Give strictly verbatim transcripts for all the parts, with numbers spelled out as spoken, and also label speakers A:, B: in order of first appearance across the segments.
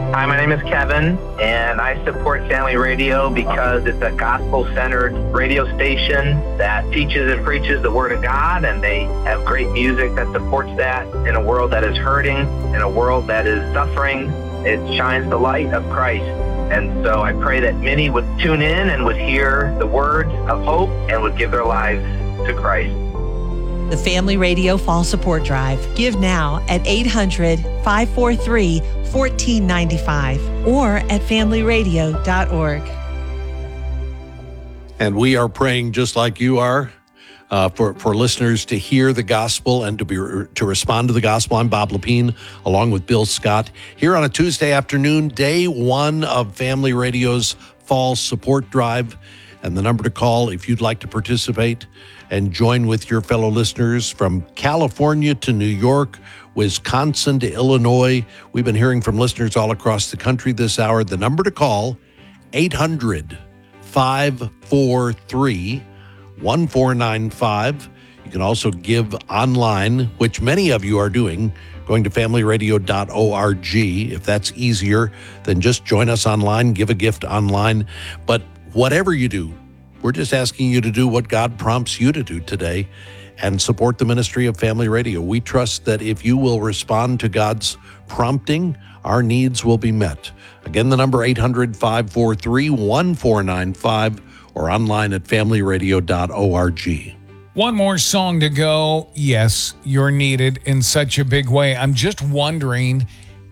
A: Hi, my name is Kevin, and I support Family Radio because it's a gospel-centered radio station that teaches and preaches the Word of God, and they have great music that supports that in a world that is hurting, in a world that is suffering. It shines the light of Christ. And so I pray that many would tune in and would hear the words of hope and would give their lives to Christ.
B: The Family Radio Fall Support Drive. Give now at eight hundred, five four three, one four nine five or at family radio dot org.
C: And we are praying just like you are uh, for, for listeners to hear the gospel and to be to respond to the gospel. I'm Bob Lepine, along with Bill Scott, here on a Tuesday afternoon, day one of Family Radio's Fall Support Drive. And the number to call if you'd like to participate and join with your fellow listeners from California to New York, Wisconsin to Illinois. We've been hearing from listeners all across the country this hour. The number to call, eight hundred, five four three, one four nine five. You can also give online, which many of you are doing, going to family radio dot org. If that's easier, then just join us online, give a gift online. But whatever you do, we're just asking you to do what God prompts you to do today and support the ministry of Family Radio. We trust that if you will respond to God's prompting, our needs will be met. Again, the number eight hundred, five four three, one four nine five or online at family radio dot org.
D: One more song to go. Yes, you're needed in such a big way. I'm just wondering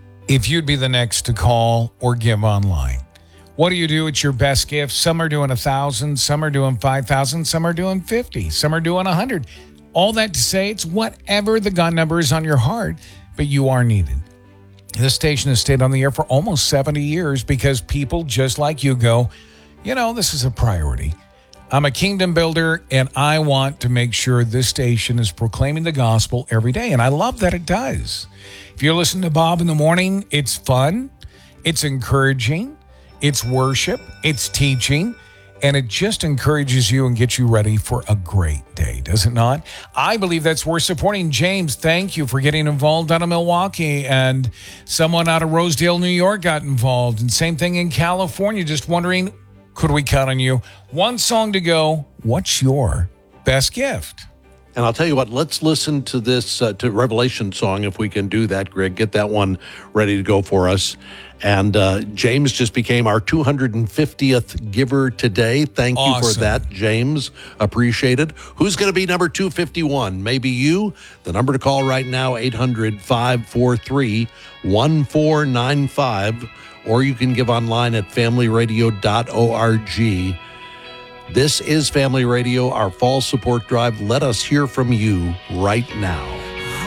D: if you'd be the next to call or give online. What do you do? It's your best gift. Some are doing one thousand, some are doing five thousand, some are doing fifty, some are doing one hundred. All that to say, it's whatever the God number is on your heart, but you are needed. This station has stayed on the air for almost seventy years because people just like you go, you know, this is a priority. I'm a kingdom builder, and I want to make sure this station is proclaiming the gospel every day, and I love that it does. If you're listening to Bob in the morning, it's fun, it's encouraging, it's worship, it's teaching, and it just encourages you and gets you ready for a great day, does it not? I believe that's worth supporting. James, thank you for getting involved out of Milwaukee, and someone out of Rosedale, New York got involved, and same thing in California. Just wondering, could we count on you? One song to go. What's your best gift?
C: And I'll tell you what, let's listen to this, uh, to Revelation song, if we can do that, Greg. Get that one ready to go for us. And uh, James just became our two hundred fiftieth giver today. Thank you
D: Awesome.
C: for that, James. Appreciate it. Who's going to be number two fifty-one? Maybe you. The number to call right now, eight hundred, five four three, one four nine five. Or you can give online at family radio dot org. This is Family Radio, our fall support drive. Let us hear from you right now.